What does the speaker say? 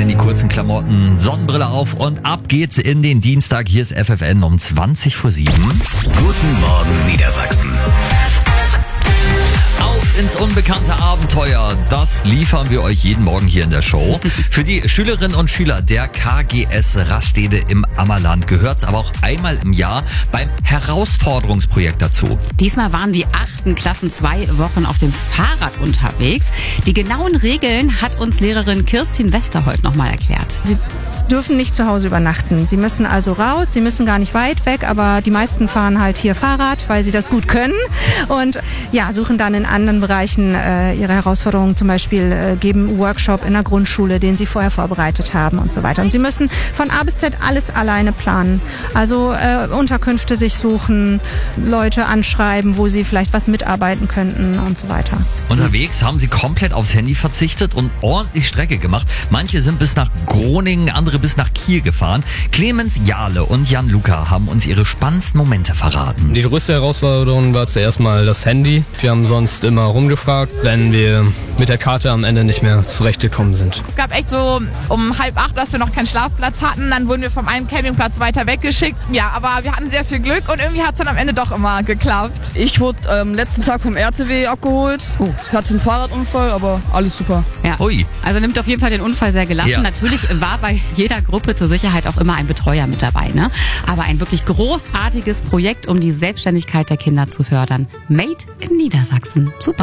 in die kurzen Klamotten, Sonnenbrille auf und ab geht's in den Dienstag. Hier ist FFN um 20:07. Guten Morgen Niedersachsen. Auf ins unbekannte Abenteuer. Das liefern wir euch jeden Morgen hier in der Show. Für die Schülerinnen und Schüler der KGS Rastede im Ammerland gehört's aber auch einmal im Jahr beim Herausforderungsprojekt dazu. Diesmal waren die 8. Klassen 2 Wochen auf dem Fahrrad unterwegs. Die genauen Regeln hat uns Lehrerin Kirstin Westerholt nochmal erklärt. Sie dürfen nicht zu Hause übernachten. Sie müssen also raus, sie müssen gar nicht weit weg, aber die meisten fahren halt hier Fahrrad, weil sie das gut können und ja, suchen dann in anderen Bereichen ihre Herausforderungen, zum Beispiel geben einen Workshop in der Grundschule, den sie vorher vorbereitet haben und so weiter. Und sie müssen von A bis Z alles alleine planen. Also Unterkünfte sich suchen, Leute anschreiben, wo sie vielleicht was mitarbeiten könnten und so weiter. Unterwegs haben sie komplett aufs Handy verzichtet und ordentlich Strecke gemacht. Manche sind bis nach Groningen, andere bis nach Kiel gefahren. Clemens Jahle und Jan Luca haben uns ihre spannendsten Momente verraten. Die größte Herausforderung war zuerst mal das Handy. Wir haben sonst immer rumgefragt, wenn wir mit der Karte am Ende nicht mehr zurechtgekommen sind. Es gab echt so um 7:30, dass wir noch keinen Schlafplatz hatten. Dann wurden wir vom einen Campingplatz weiter weggeschickt. Ja, aber wir hatten sehr viel Glück und irgendwie hat es dann am Ende doch immer geklappt. Ich wurde letzten Tag vom RTW abgeholt. Ich hatte einen Fahrradunfall, aber alles super. Ja. Ui. Also nimmt auf jeden Fall den Unfall sehr gelassen. Ja. Natürlich war bei jeder Gruppe zur Sicherheit auch immer ein Betreuer mit dabei, ne? Aber ein wirklich großartiges Projekt, um die Selbstständigkeit der Kinder zu fördern. Made in Niedersachsen. Super.